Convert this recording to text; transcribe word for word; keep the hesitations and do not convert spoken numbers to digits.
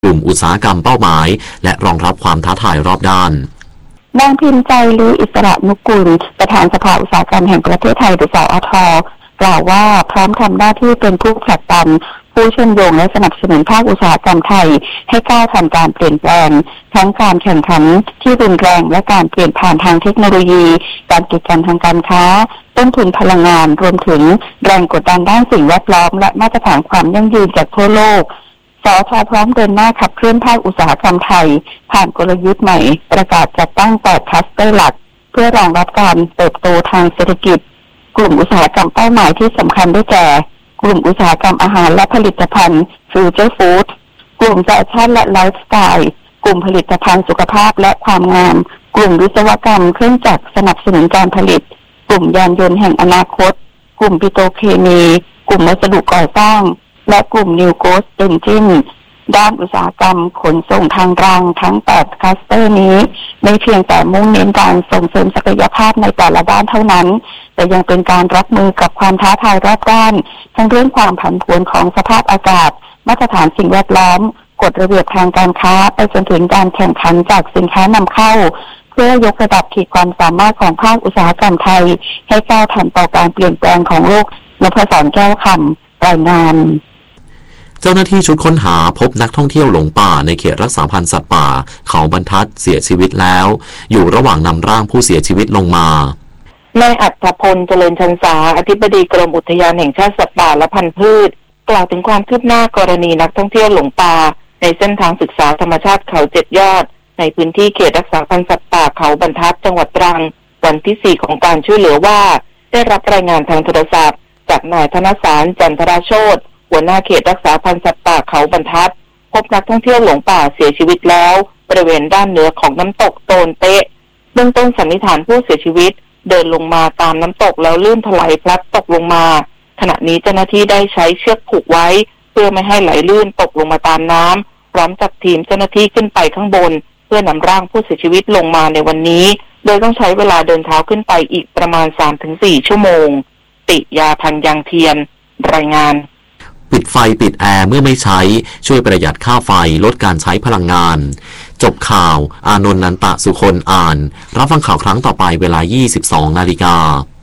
กลุ่มอุตสาหกรรมเป้าหมายและรองรับความท้าทายรอบด้านนางพิมพ์ใจลืออิสระนุกูลประธานสภาอุตสาหกรรมแห่งประเทศไทยหรือสอท.กล่าวว่าพร้อมทำหน้าที่เป็นผู้ผลักดันผู้เชื่อมโยงและสนับสนุนภาคอุตสาหกรรมไทยให้ก้าวทันการเปลี่ยนแปลงทั้งการแข่งขันที่รุนแรงและการเปลี่ยนผ่านทางเทคโนโลยีการกิจการทางการค้าต้นทุนพลังงานรวมถึงแรงกดดันด้านสิ่งแวดล้อมและมาตรฐานความยั่งยืนจากทั่วโลกสอท.พร้อมเดินหน้าขับเคลื่อนภาคอุตสาหกรรมไทยผ่านกลยุทธ์ใหม่ประกาศจัดตั้งแปดคลัสเตอร์หลักเพื่อรองรับการเติบโตทางเศรษฐกิจกลุ่มอุตสาหกรรมเป้าหมายที่สำคัญได้แก่กลุ่มอุตสาหกรรมอาหารและผลิตภัณฑ์ฟิวเจอร์ฟู้ดกลุ่มแฟชั่นและไลฟ์สไตล์กลุ่มผลิตภัณฑ์สุขภาพและความงามกลุ่มวิศวกรรมเครื่องจักรสนับสนุนการผลิตกลุ่มยานยนต์แห่งอนาคตกลุ่มปิโตรเคมีกลุ่มวัสดุก่อสร้างและกลุ่ม New Growth Engine ด้านอุตสาหกรรมขนส่งทางรางทั้งแปดคลัสเตอร์นี้ไม่เพียงแต่มุ่งเน้นการส่งเสริมศักยภาพในแต่ละด้านเท่านั้นแต่ยังเป็นการรับมือกับความท้าทายรอบด้านทั้งเรื่องความผันผวนของสภาพอากาศมาตรฐานสิ่งแวดล้อมกฎระเบียบทางการค้าไปจนถึงการแข่งขันจากสินค้านำเข้าเพื่อยกระดับขีดความสามารถของภาคอุตสาหกรรมไทยให้ก้าวทันต่อการเปลี่ยนแปลงของโลกนพศรแก้วคำรายงานเจ้าหน้าที่ชุดค้นหาพบนักท่องเที่ยวหลงป่าในเขตรักษาพันธุ์สัตว์ป่าเขาบรรทัดเสียชีวิตแล้วอยู่ระหว่างนำร่างผู้เสียชีวิตลงมานายอัฏฐพลเจริญชันษาอธิบดีกรมอุทยานแห่งชาติสัตว์ป่าและพันธุ์พืชกล่าวถึงความคืบหน้ากรณีนักท่องเที่ยวหลงป่าในเส้นทางศึกษาธรรมชาติเขาเจ็ดยอดในพื้นที่เขตรักษาพันธุ์สัตว์ป่าเขาบรรทัดจังหวัดตรังวันที่สี่ของการช่วยเหลือว่าได้รับรายงานทางโทรศัพท์จากนายธนสารจันทราโชติหัวหน้าเขตรักษาพันธุ์สัตว์ป่าเขาบรรทัดพบนักท่องเที่ยวหลงป่าเสียชีวิตแล้วบริเวณด้านเหนือของน้ำตกโตนเตะเบื้องต้นสันนิษฐานผู้เสียชีวิตเดินลงมาตามน้ำตกแล้วลื่นถลายพลัดตกลงมาขณะนี้เจ้าหน้าที่ได้ใช้เชือกผูกไว้เพื่อไม่ให้ไหลลื่นตกลงมาตามน้ำพร้อมจัดทีมเจ้าหน้าที่ขึ้นไปข้างบนเพื่อนำร่างผู้เสียชีวิตลงมาในวันนี้โดยต้องใช้เวลาเดินเท้าขึ้นไปอีกประมาณ สามถึงสี่ ชั่วโมงติยาพันยังเทียนรายงานปิดไฟปิดแอร์เมื่อไม่ใช้ช่วยประหยัดค่าไฟลดการใช้พลังงานจบข่าวอานนท์นันตะสุคนอ่านรับฟังข่าวครั้งต่อไปเวลา ยี่สิบสองนาฬิกา